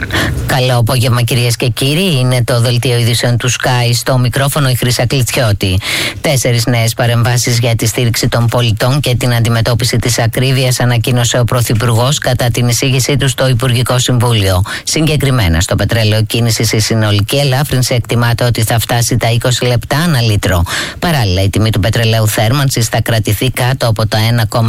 Καλό απόγευμα, κυρίες και κύριοι. Είναι το δελτίο ειδήσεων του Sky. Στο μικρόφωνο η Χρύσα Κλιτσιώτη. 4 νέες παρεμβάσεις για τη στήριξη των πολιτών και την αντιμετώπιση της ακρίβειας ανακοίνωσε ο Πρωθυπουργός κατά την εισήγησή του στο Υπουργικό Συμβούλιο. Συγκεκριμένα, στο πετρέλαιο κίνησης η συνολική ελάφρυνση εκτιμάται ότι θα φτάσει τα 20 λεπτά ανά λίτρο. Παράλληλα, η τιμή του πετρελαίου θέρμανσης θα κρατηθεί κάτω από τα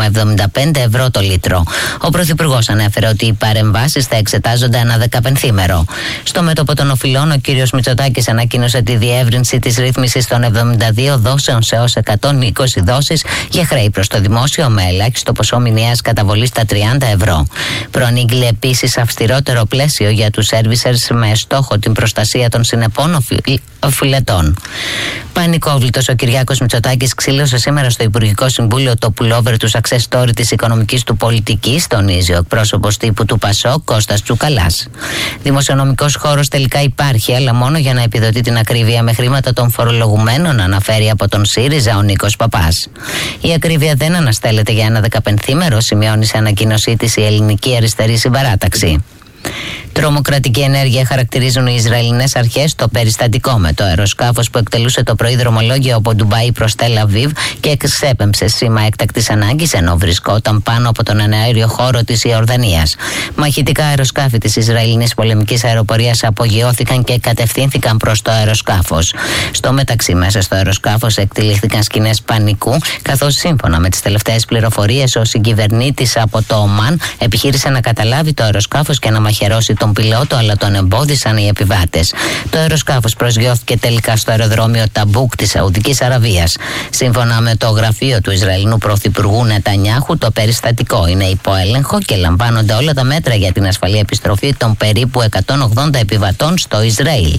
1,75 ευρώ το λίτρο. Ο Πρωθυπουργός ανέφερε ότι οι παρεμβάσεις θα εξετάζονται ανά 15ήμερο. Στο μέτωπο των οφειλών, ο κύριος Μητσοτάκης ανακοίνωσε τη διεύρυνση της ρύθμισης των 72 δόσεων σε ως 120 δόσεις για χρέη προς το δημόσιο με ελάχιστο ποσό μηνιαίας καταβολής στα 30 ευρώ. Προανήγγειλε επίσης αυστηρότερο πλαίσιο για τους σέρβισερς με στόχο την προστασία των συνεπών οφειλετών. Πανικόβλητος ο Κυριάκος Μητσοτάκης ξύλωσε σήμερα στο Υπουργικό Συμβούλιο το πουλόβερ του success story της οικονομικής του πολιτικής, τονίζει ο εκπρόσωπος τύπου του ΠΑΣΟΚ Κώστας Τσουκαλάς. Δημοσιονομικός χώρος τελικά υπάρχει, αλλά μόνο για να επιδοτεί την ακρίβεια με χρήματα των φορολογουμένων, αναφέρει από τον ΣΥΡΙΖΑ ο Νίκος Παπάς. Η ακρίβεια δεν αναστέλλεται για ένα 15ήμερο, σημειώνει σε ανακοίνωσή της η Ελληνική Αριστερή Συμπαράταξη. Τρομοκρατική ενέργεια χαρακτηρίζουν οι Ισραηλινές αρχές το περιστατικό με το αεροσκάφος που εκτελούσε το πρωί δρομολόγιο από Ντουμπάι προς Τελ Αβίβ και εξέπεμψε σήμα έκτακτης ανάγκης ενώ βρισκόταν πάνω από τον εναέριο χώρο της Ιορδανίας. Μαχητικά αεροσκάφη της Ισραηλινής πολεμικής αεροπορίας απογειώθηκαν και κατευθύνθηκαν προς το αεροσκάφος. Στο μεταξύ, μέσα στο αεροσκάφος εκτελήθηκαν σκηνές πανικού, καθώς σύμφωνα με τις τελευταίες πληροφορίες ο συγκυβερνήτης από το Ομάν επιχείρησε να καταλάβει το αεροσκάφος και να μαχαιρώσει τον πιλότο, αλλά τον εμπόδισαν οι επιβάτες. Το αεροσκάφος προσγειώθηκε τελικά στο αεροδρόμιο Ταμπούκ της Σαουδικής Αραβίας. Σύμφωνα με το γραφείο του Ισραηλινού Πρωθυπουργού Νετανιάχου, το περιστατικό είναι υπό έλεγχο και λαμβάνονται όλα τα μέτρα για την ασφαλή επιστροφή των περίπου 180 επιβατών στο Ισραήλ.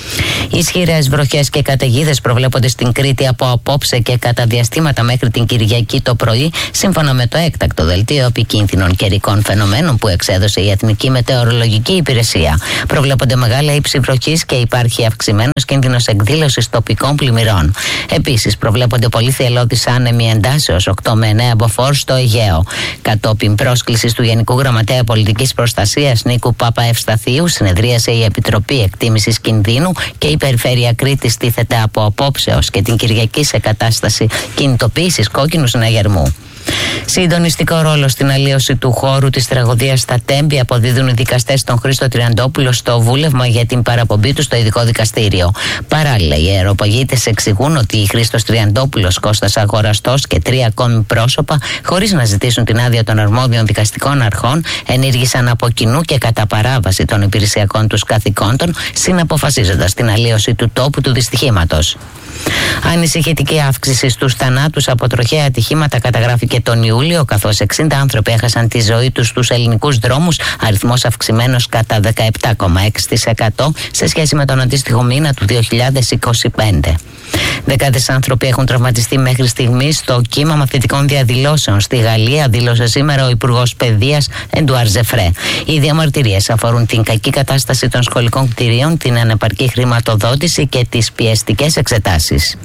Ισχυρές βροχές και καταιγίδες προβλέπονται στην Κρήτη από απόψε και κατά διαστήματα μέχρι την Κυριακή το πρωί, σύμφωνα με το έκτακτο δελτίο επικίνδυνων καιρικών φαινομένων που εξέδωσε η Εθνική Μετεωρολογική Υπηρεσία. Προβλέπονται μεγάλα ύψη βροχής και υπάρχει αυξημένος κίνδυνος εκδήλωσης τοπικών πλημμυρών. Επίσης, προβλέπονται πολύ θυελλώδεις άνεμοι εντάσεως 8 με 9 μποφόρ στο Αιγαίο. Κατόπιν πρόσκλησης του Γενικού Γραμματέα Πολιτικής Προστασίας Νίκου Πάπα Ευσταθίου, συνεδρίασε η Επιτροπή Εκτίμησης Κινδύνου και η Περιφέρεια Κρήτης τίθεται από απόψεως και την Κυριακή σε κατάσταση κινητοποίησης κόκκινου συναγερμού. Συντονιστικό ρόλο στην αλλίωση του χώρου της τραγωδίας στα Τέμπη αποδίδουν οι δικαστές τον Χρήστο Τριαντόπουλο στο βούλευμα για την παραπομπή του στο ειδικό δικαστήριο. Παράλληλα, οι αεροπαγίτες εξηγούν ότι η Χρήστος Τριαντόπουλος, Κώστας Αγοραστός και 3 ακόμη πρόσωπα, χωρίς να ζητήσουν την άδεια των αρμόδιων δικαστικών αρχών, ενήργησαν από κοινού και κατά παράβαση των υπηρεσιακών τους καθηκόντων, συναποφασίζοντας την αλλίωση του τόπου του δυστυχήματος. Ανησυχητική αύξηση στους θανάτους από τροχαία ατυχήματα καταγράφηκε τον Ιούλιο, καθώς 60 άνθρωποι έχασαν τη ζωή τους στους ελληνικούς δρόμους, αριθμός αυξημένος κατά 17,6% σε σχέση με τον αντίστοιχο μήνα του 2025. Δεκάδες άνθρωποι έχουν τραυματιστεί μέχρι στιγμής στο κύμα μαθητικών διαδηλώσεων στη Γαλλία, δήλωσε σήμερα ο Υπουργός Παιδείας Εντουάρ Ζεφρέ. Οι διαμαρτυρίες αφορούν την κακή κατάσταση των σχολικών κτηρίων, την ανεπαρκή χρηματοδότηση και τις πιεστικές εξετάσεις.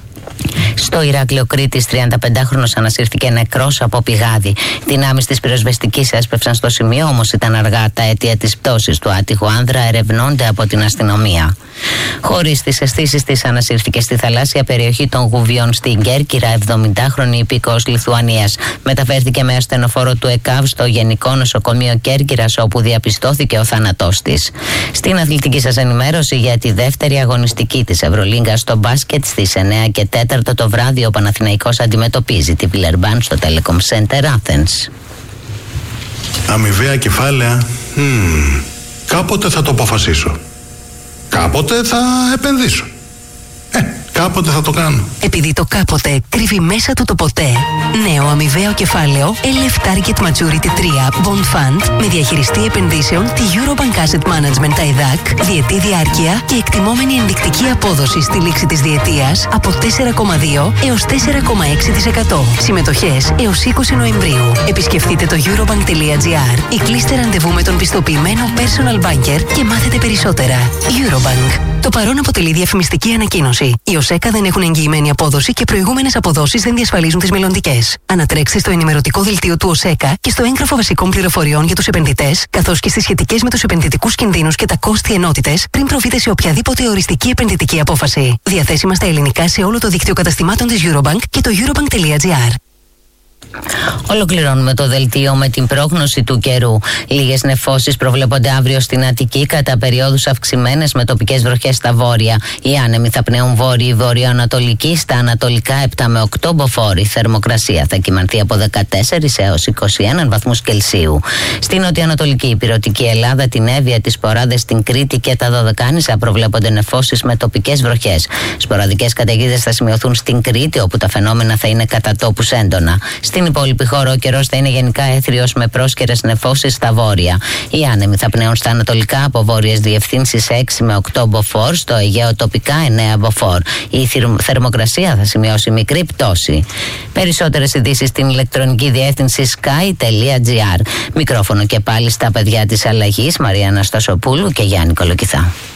Στο Ηράκλειο Κρήτης, 35χρονος ανασύρθηκε νεκρός από πηγάδι. Δυνάμεις της πυροσβεστικής έσπευσαν στο σημείο, όμως ήταν αργά. Τα αίτια της πτώσης του άτυχου άνδρα ερευνώνται από την αστυνομία. Χωρίς τις αισθήσεις της, ανασύρθηκε στη θαλάσσια περιοχή των Γουβιών στην Κέρκυρα 70χρονη υπήκοος Λιθουανίας. Μεταφέρθηκε με ασθενοφόρο του ΕΚΑΒ στο Γενικό Νοσοκομείο Κέρκυρας, όπου διαπιστώθηκε ο θάνατός της. Στην αθλητική σας ενημέρωση για τη δεύτερη αγωνιστική της Ευρωλίγκα στο μπάσκετ στις 9 και 4 το βράδυ, ο Παναθηναϊκός αντιμετωπίζει τη Βιλερμπάν στο Telecom Center Athens. Αμοιβαία κεφάλαια. Κάποτε θα το αποφασίσω. Κάποτε θα επενδύσω. Κάποτε θα το κάνω. Επειδή το κάποτε κρύβει μέσα του το ποτέ. Νέο αμοιβαίο κεφάλαιο LF Target Maturity 3 Bond Fund με διαχειριστή επενδύσεων τη Eurobank Asset Management ΤΑΙΔΑΚ, διετή διάρκεια και εκτιμόμενη ενδεικτική απόδοση στη λήξη της διετίας από 4,2 έως 4,6%. Συμμετοχές έως 20 Νοεμβρίου. Επισκεφτείτε το eurobank.gr ή κλείστε ραντεβού με τον πιστοποιημένο personal banker και μάθετε περισσότερα. Eurobank. Το παρόν αποτελεί διαφημιστική ανακοίνωση. Οι ΟΣΕΚΑ δεν έχουν εγγυημένη απόδοση και προηγούμενες αποδόσεις δεν διασφαλίζουν τις μελλοντικές. Ανατρέξτε στο ενημερωτικό δελτίο του ΟΣΕΚΑ και στο έγγραφο βασικών πληροφοριών για τους επενδυτές, καθώς και στις σχετικές με τους επενδυτικούς κινδύνους και τα κόστη ενότητες, πριν προβείτε σε οποιαδήποτε οριστική επενδυτική απόφαση. Διαθέσιμα στα ελληνικά σε όλο το δίκτυο καταστημάτων της Eurobank και το eurobank.gr. Ολοκληρώνουμε το δελτίο με την πρόγνωση του καιρού. Λίγες νεφώσεις προβλέπονται αύριο στην Αττική, κατά περιόδους αυξημένες με τοπικές βροχές στα βόρεια. Οι άνεμοι θα πνέουν βόρειοι βορειοανατολικοί, στα ανατολικά 7 με 8 μποφόρ. Η θερμοκρασία θα κυμανθεί από 14 έως 21 βαθμούς Κελσίου. Στην νοτιοανατολική ηπειρωτική Ελλάδα, την Εύβοια, τις Ποράδες, στην Κρήτη και τα Δωδεκάνησα προβλέπονται νεφώσεις με τοπικές βροχές. Σποραδικές καταιγίδες θα σημειωθούν στην Κρήτη, όπου τα φαινόμενα θα είναι κατά τόπους έντονα. Στην υπόλοιπη χώρα ο καιρός θα είναι γενικά έθριος με πρόσκαιρες νεφώσεις στα βόρεια. Οι άνεμοι θα πνέουν στα ανατολικά από βόρειες διευθύνσεις 6 με 8 μποφόρ, στο Αιγαίο τοπικά 9 μποφόρ. Η θερμοκρασία θα σημειώσει μικρή πτώση. Περισσότερες ειδήσεις στην ηλεκτρονική διεύθυνση sky.gr. Μικρόφωνο και πάλι στα παιδιά της αλλαγής, Μαρία Αναστασοπούλου και Γιάννη Κολοκυθά.